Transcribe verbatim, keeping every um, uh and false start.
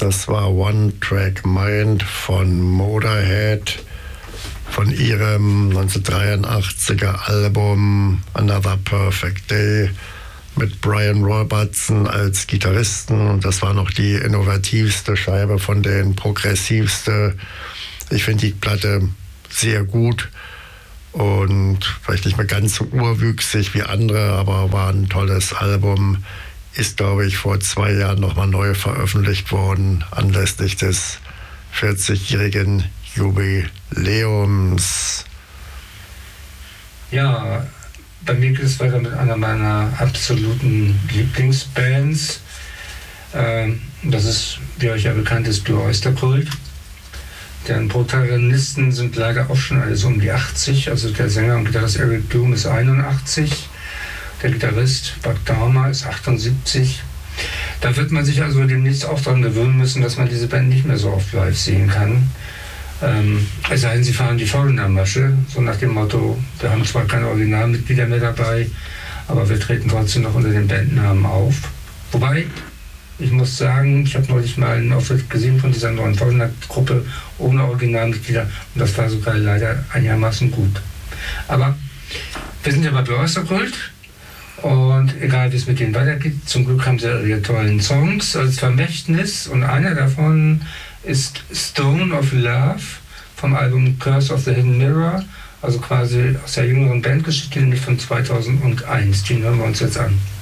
Das war One Track Mind von Motorhead, von ihrem neunzehnhundertdreiundachtziger Album Another Perfect Day mit Brian Robertson als Gitarristen. Und das war noch die innovativste Scheibe von den progressivste. Ich finde die Platte sehr gut und vielleicht nicht mehr ganz so urwüchsig wie andere, aber war ein tolles Album. Ist, glaube ich, vor zwei Jahren nochmal neu veröffentlicht worden, anlässlich des vierzigjährigen Jubiläums. Ja, bei mir geht es weiter mit einer meiner absoluten Lieblingsbands. Ähm, das ist, wie euch ja bekannt ist, Blue Oyster Cult. Deren Protagonisten sind leider auch schon alles um die achtzig. Also der Sänger und Gitarrist Eric Doom ist einundachtzig. Der Gitarrist Buck Dahmer ist achtundsiebzig. Da wird man sich also demnächst auch daran gewöhnen müssen, dass man diese Band nicht mehr so oft live sehen kann. Ähm, es sei denn, sie fahren die Foreigner-Masche, so nach dem Motto, wir haben zwar keine Originalmitglieder mehr dabei, aber wir treten trotzdem noch unter den Bandnamen auf. Wobei, ich muss sagen, ich habe neulich mal einen Auftritt gesehen von dieser neuen Foreigner-Gruppe ohne Originalmitglieder und das war sogar leider einigermaßen gut. Aber wir sind ja bei Blue Oyster Cult. Und egal wie es mit denen weitergeht, zum Glück haben sie ihre tollen Songs als Vermächtnis und einer davon ist Stone of Love vom Album Curse of the Hidden Mirror, also quasi aus der jüngeren Bandgeschichte, nämlich von zweitausendeins. Den hören wir uns jetzt an.